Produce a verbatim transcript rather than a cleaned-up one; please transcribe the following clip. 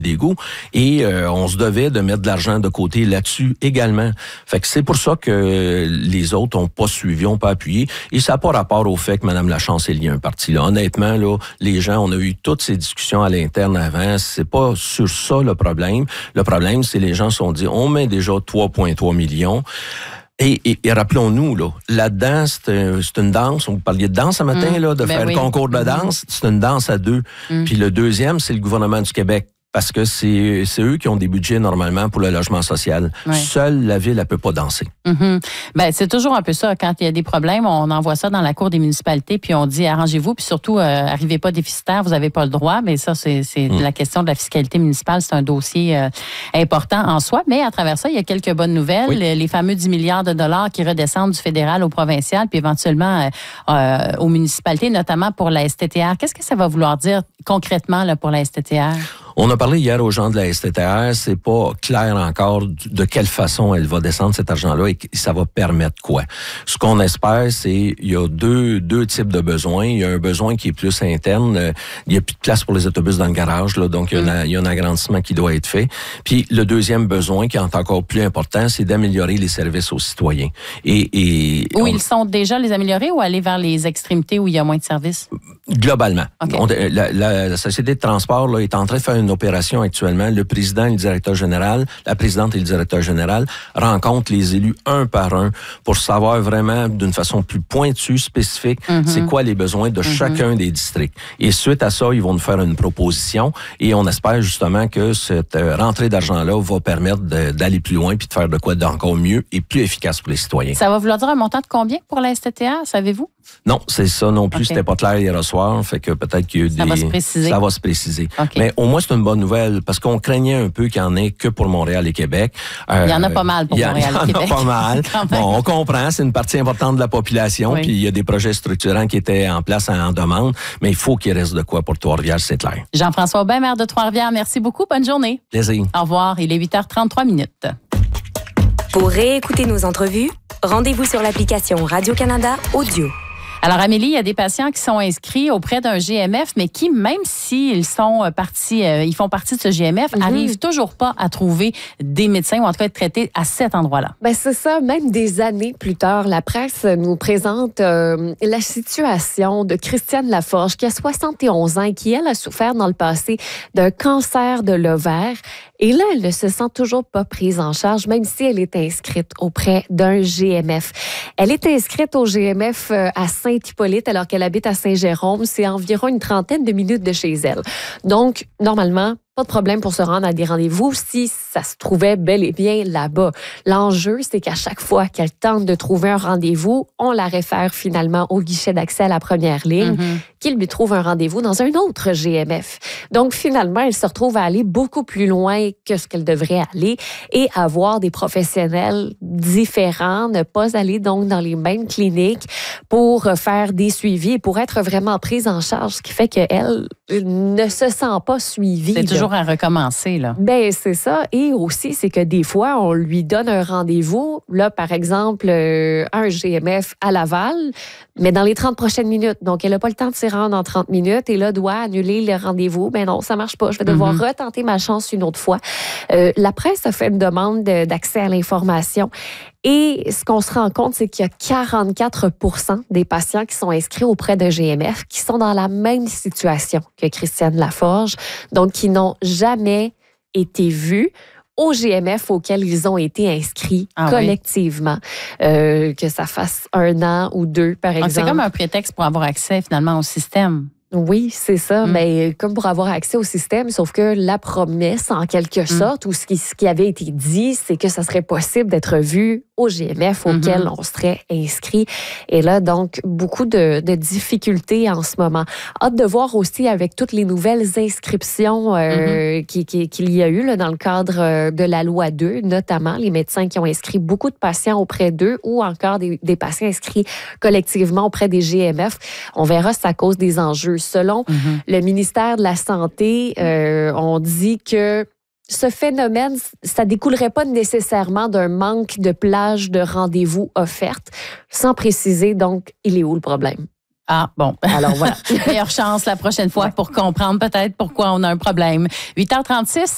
d'égouts et euh, on se devait de mettre de l'argent de côté là-dessus également. Fait que c'est pour ça que les autres ont pas suivi, ont pas appuyé et ça n'a pas rapport au fait que Mme la chancelier a un parti. Là. Honnêtement, là, les gens, on a eu toutes ces discussions à l'interne avant, c'est pas sur ça le problème. Le problème, c'est les gens se sont dit, on met déjà trois virgule trois millions. Et, et, et rappelons-nous, là, là-dedans, c'est, c'est une danse. Vous parliez de danse ce matin, mmh, là, de ben faire oui. le concours de danse. C'est une danse à deux. Mmh. Puis le deuxième, c'est le gouvernement du Québec. Parce que c'est, c'est eux qui ont des budgets normalement pour le logement social. Ouais. Seule la ville, elle peut pas danser. Mm-hmm. Ben, c'est toujours un peu ça. Quand il y a des problèmes, on envoie ça dans la cour des municipalités, puis on dit arrangez-vous, puis surtout, euh, arrivez pas déficitaire, vous n'avez pas le droit. Mais ça, c'est, c'est mm. la question de la fiscalité municipale. C'est un dossier euh, important en soi. Mais à travers ça, il y a quelques bonnes nouvelles. Oui. Les fameux dix milliards de dollars qui redescendent du fédéral au provincial, puis éventuellement euh, euh, aux municipalités, notamment pour la S T T R. Qu'est-ce que ça va vouloir dire concrètement là, pour la S T T R? On a parlé hier aux gens de la S T T R, c'est pas clair encore de quelle façon elle va descendre cet argent-là et ça va permettre quoi. Ce qu'on espère, c'est il y a deux deux types de besoins. Il y a un besoin qui est plus interne. Il y a plus de place pour les autobus dans le garage, là, donc il y a, un, il y a un agrandissement qui doit être fait. Puis le deuxième besoin, qui est encore plus important, c'est d'améliorer les services aux citoyens. Et, et où on... ils sont déjà les améliorer ou aller vers les extrémités où il y a moins de services? Globalement. Okay. On, la, la, la Société de transport là, est en train de faire une opération actuellement. Le président et le directeur général, la présidente et le directeur général rencontrent les élus un par un pour savoir vraiment d'une façon plus pointue, spécifique, mm-hmm. c'est quoi les besoins de mm-hmm. chacun des districts. Et suite à ça, ils vont nous faire une proposition et on espère justement que cette rentrée d'argent-là va permettre de, d'aller plus loin puis de faire de quoi d'encore mieux et plus efficace pour les citoyens. Ça va vouloir dire un montant de combien pour la S T T R, savez-vous? Non, c'est ça non plus. Okay. C'était pas clair hier soir. Fait que peut-être qu'il y a des... Ça va se préciser. Ça va se préciser. Okay. Mais au moins, c'est une bonne nouvelle parce qu'on craignait un peu qu'il n'y en ait que pour Montréal et Québec. Euh, il y en a pas mal pour Montréal et Québec. Il y en a pas mal. Bon, on comprend. C'est une partie importante de la population. Oui. Puis il y a des projets structurants qui étaient en place en demande. Mais il faut qu'il reste de quoi pour Trois-Rivières, c'est clair. Jean-François Aubin, maire de Trois-Rivières, merci beaucoup. Bonne journée. Plaisir. Au revoir. Il est huit heures trente-trois minutes. Pour réécouter nos entrevues, rendez-vous sur l'application Radio-Canada Audio. Alors, Amélie, il y a des patients qui sont inscrits auprès d'un G M F, mais qui, même s'ils sont partis, euh, ils font partie de ce G M F, mm-hmm. arrivent toujours pas à trouver des médecins ou en tout cas être traités à cet endroit-là. Ben c'est ça. Même des années plus tard, la presse nous présente euh, la situation de Christiane Laforge, qui a soixante et onze ans et qui, elle, a souffert dans le passé d'un cancer de l'ovaire. Et là, elle ne se sent toujours pas prise en charge, même si elle est inscrite auprès d'un G M F. Elle est inscrite au G M F à Saint-Hippolyte, alors qu'elle habite à Saint-Jérôme. C'est environ une trentaine de minutes de chez elle. Donc, normalement, pas de problème pour se rendre à des rendez-vous si ça se trouvait bel et bien là-bas. L'enjeu, c'est qu'à chaque fois qu'elle tente de trouver un rendez-vous, on la réfère finalement au guichet d'accès à la première ligne, mm-hmm. qu'il lui trouve un rendez-vous dans un autre G M F. Donc, finalement, elle se retrouve à aller beaucoup plus loin que ce qu'elle devrait aller et avoir des professionnels différents, ne pas aller donc dans les mêmes cliniques pour faire des suivis et pour être vraiment prise en charge, ce qui fait qu'elle ne se sent pas suivie. C'est toujours à recommencer, là. Ben c'est ça. Et aussi, c'est que des fois, on lui donne un rendez-vous, là, par exemple, euh, un G M F à Laval, mais dans les trente prochaines minutes. Donc, elle n'a pas le temps de s'y rendre en trente minutes et là, doit annuler le rendez-vous. Ben non, ça marche pas. Je vais devoir mm-hmm. retenter ma chance une autre fois. Euh, la presse a fait une demande de, d'accès à l'information. Et ce qu'on se rend compte, c'est qu'il y a quarante-quatre pour cent des patients qui sont inscrits auprès de G M F qui sont dans la même situation que Christiane Laforge, donc qui n'ont jamais été vus au G M F auquel ils ont été inscrits ah collectivement. Oui. Euh, que ça fasse un an ou deux, par exemple. Donc, c'est comme un prétexte pour avoir accès finalement au système. Oui, c'est ça. Mm. Mais comme pour avoir accès au système, sauf que la promesse, en quelque mm. sorte, ou ce qui, ce qui avait été dit, c'est que ça serait possible d'être vu au G M F auquel mm-hmm. on serait inscrit. Et là, donc, beaucoup de, de difficultés en ce moment. Hâte de voir aussi avec toutes les nouvelles inscriptions euh, mm-hmm. qui, qui, qu'il y a eu là, dans le cadre de la loi deux, notamment les médecins qui ont inscrit beaucoup de patients auprès d'eux ou encore des, des patients inscrits collectivement auprès des G M F. On verra si c'est à cause des enjeux. Selon mm-hmm. le ministère de la Santé, euh, on dit que ce phénomène, ça découlerait pas nécessairement d'un manque de plages de rendez-vous offertes, sans préciser, donc, il est où le problème? Ah, bon. Alors, voilà. Meilleure chance la prochaine fois ouais. pour comprendre peut-être pourquoi on a un problème. huit heures trente-six.